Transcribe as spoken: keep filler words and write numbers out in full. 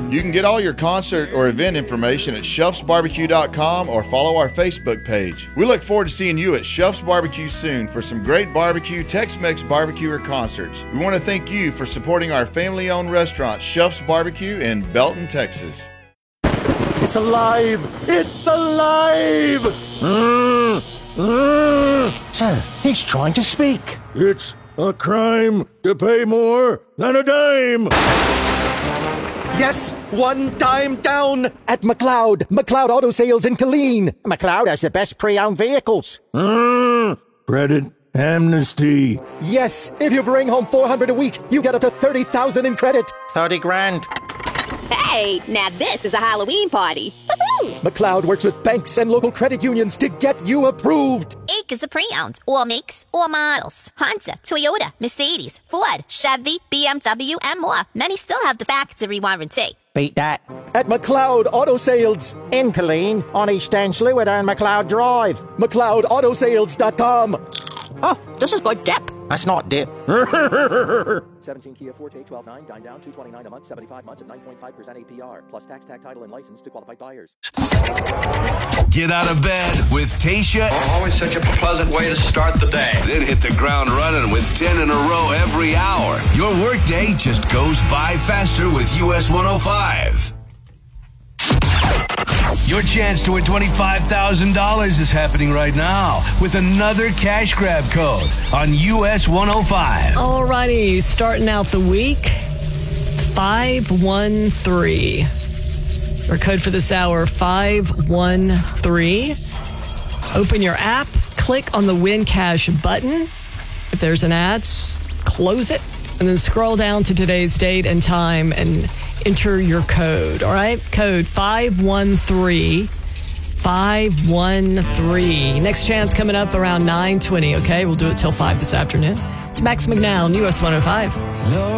You can get all your concert or event information at shelfs barbecue dot com or follow our Facebook page. We look forward to seeing you at Shelfs Barbecue soon for some great barbecue, Tex-Mex barbecue, or concerts. We want to thank you for supporting our family-owned restaurant, Shelfs Barbecue in Belton, Texas. It's alive! It's alive! Mm, mm. Sir, he's trying to speak. It's a crime to pay more than a dime! Yes, one dime down at McLeod. McLeod Auto Sales in Killeen. McLeod has the best pre-owned vehicles. Mm, credit amnesty. Yes, if you bring home four hundred a week, you get up to thirty thousand in credit. thirty grand. Hey, now this is a Halloween party. McLeod works with banks and local credit unions to get you approved. Acres of pre-owned, all makes, all models. Honda, Toyota, Mercedes, Ford, Chevy, B M W, and more. Many still have the factory warranty. Beat that. At McLeod Auto Sales. In Killeen, on East End Sluid and McLeod Drive. McLeod Auto Sales dot com. Oh, this is good dip. That's not dip. seventeen Kia Forte, twelve nine, dine down, two twenty-nine a month, seventy-five months at nine point five percent A P R, plus tax, tag, title, and license to qualified buyers. Get out of bed with Tasha. Always such a pleasant way to start the day. Then hit the ground running with ten in a row every hour. Your workday just goes by faster with U S one oh five. Your chance to win twenty-five thousand dollars is happening right now with another cash grab code on U S one oh five. Alrighty, starting out the week, five one three. Our code for this hour, five one three. Open your app, click on the Win Cash button. If there's an ad, close it, and then scroll down to today's date and time and enter your code. All right, code five one three. five one three. Next chance coming up around nine twenty, okay? We'll do it till five this afternoon. It's Max McNown, U S one oh five.